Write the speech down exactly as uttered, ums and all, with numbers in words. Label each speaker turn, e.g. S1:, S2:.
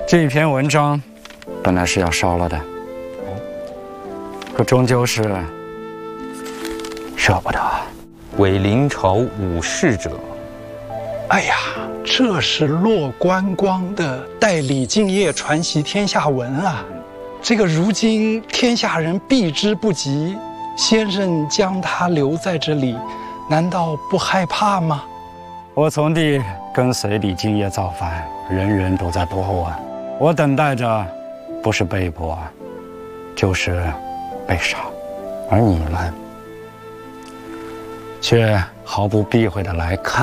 S1: 这一篇文章本来是要烧了的，可终究是舍不得。
S2: 为临朝武士者，
S3: 哎呀，这是骆观光的代李敬业传习天下文啊！这个如今天下人避之不及，先生将他留在这里，难道不害怕吗？
S1: 我从弟跟随李敬业造反，人人都在多问。我等待着，不是被捕，就是被杀，而你们却毫不避讳地来看。